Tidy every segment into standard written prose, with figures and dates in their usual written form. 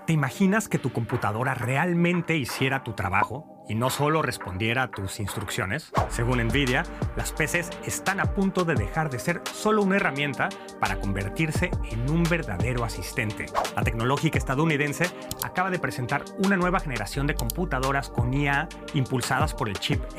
¿Te imaginas que tu computadora realmente hiciera tu trabajo y no solo respondiera a tus instrucciones? Según Nvidia, las PCs están a punto de dejar de ser solo una herramienta para convertirse en un verdadero asistente. La tecnológica estadounidense acaba de presentar una nueva generación de computadoras con IA impulsadas por el chip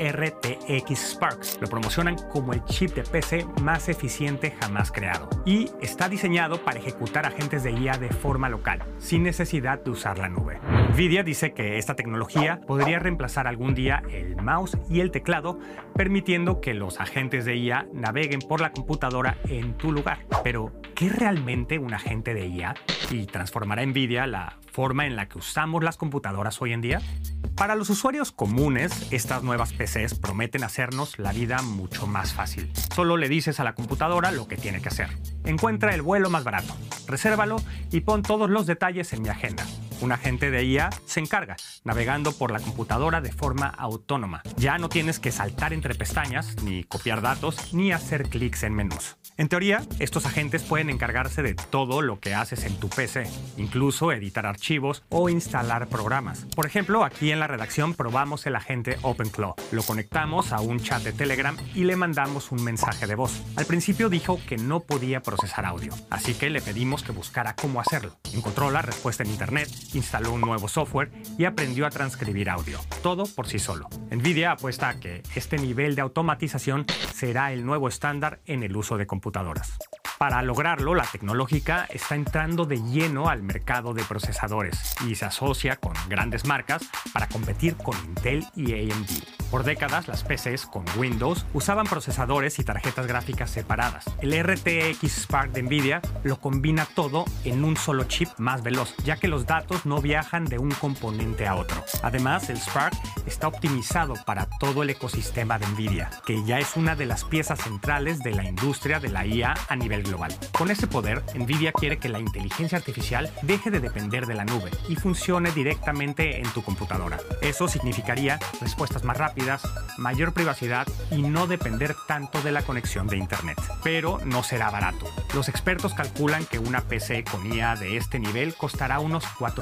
RTX Sparks. Lo promocionan como el chip de PC más eficiente jamás creado y está diseñado para ejecutar agentes de IA de forma local, sin necesidad de usar la nube. Nvidia dice que esta tecnología podría reemplazar algún día el mouse y el teclado, permitiendo que los agentes de IA naveguen por la computadora en tu lugar. Pero, ¿qué es realmente un agente de IA? ¿Y transformará Nvidia la forma en la que usamos las computadoras hoy en día? Para los usuarios comunes, estas nuevas PCs prometen hacernos la vida mucho más fácil. Solo le dices a la computadora lo que tiene que hacer. Encuentra el vuelo más barato, resérvalo y pon todos los detalles en mi agenda. Un agente de IA se encarga, navegando por la computadora de forma autónoma. Ya no tienes que saltar entre pestañas, ni copiar datos, ni hacer clics en menús. En teoría, estos agentes pueden encargarse de todo lo que haces en tu PC, incluso editar archivos o instalar programas. Por ejemplo, aquí en la redacción probamos el agente OpenClaw. Lo conectamos a un chat de Telegram y le mandamos un mensaje de voz. Al principio dijo que no podía procesar audio, así que le pedimos que buscara cómo hacerlo. Encontró la respuesta en internet, instaló un nuevo software y aprendió a transcribir audio. Todo por sí solo. Nvidia apuesta a que este nivel de automatización será el nuevo estándar en el uso de computadoras. Para lograrlo, la tecnológica está entrando de lleno al mercado de procesadores y se asocia con grandes marcas para competir con Intel y AMD. Por décadas, las PCs con Windows usaban procesadores y tarjetas gráficas separadas. El RTX Spark de Nvidia lo combina todo en un solo chip más veloz, ya que los datos no viajan de un componente a otro. Además, el Spark está optimizado para todo el ecosistema de Nvidia, que ya es una de las piezas centrales de la industria de la IA a nivel global. Con ese poder, Nvidia quiere que la inteligencia artificial deje de depender de la nube y funcione directamente en tu computadora. Eso significaría respuestas más rápidas, mayor privacidad y no depender tanto de la conexión de internet. Pero no será barato. Los expertos calculan que una PC con IA de este nivel costará unos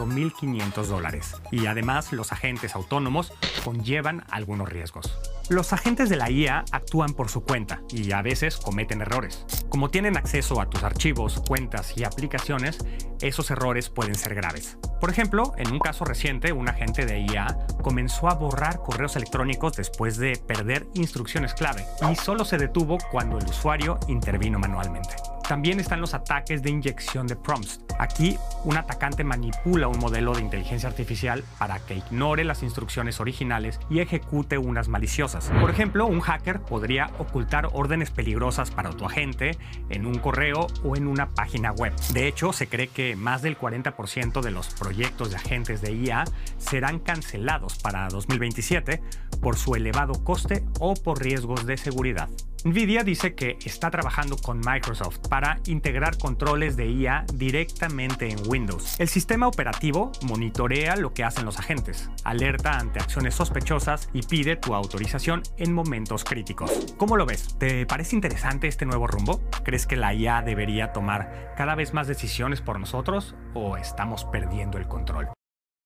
$4,500 y además los agentes autónomos conllevan algunos riesgos. Los agentes de la IA actúan por su cuenta y a veces cometen errores. Como tienen acceso a tus archivos, cuentas y aplicaciones, esos errores pueden ser graves. Por ejemplo, en un caso reciente, un agente de IA comenzó a borrar correos electrónicos después de perder instrucciones clave y solo se detuvo cuando el usuario intervino manualmente. También están los ataques de inyección de prompts. Aquí, un atacante manipula un modelo de inteligencia artificial para que ignore las instrucciones originales y ejecute unas maliciosas. Por ejemplo, un hacker podría ocultar órdenes peligrosas para tu agente en un correo o en una página web. De hecho, se cree que más del 40% de los proyectos de agentes de IA serán cancelados para 2027 por su elevado coste o por riesgos de seguridad. Nvidia dice que está trabajando con Microsoft para integrar controles de IA directamente en Windows. El sistema operativo monitorea lo que hacen los agentes, alerta ante acciones sospechosas y pide tu autorización en momentos críticos. ¿Cómo lo ves? ¿Te parece interesante este nuevo rumbo? ¿Crees que la IA debería tomar cada vez más decisiones por nosotros o estamos perdiendo el control?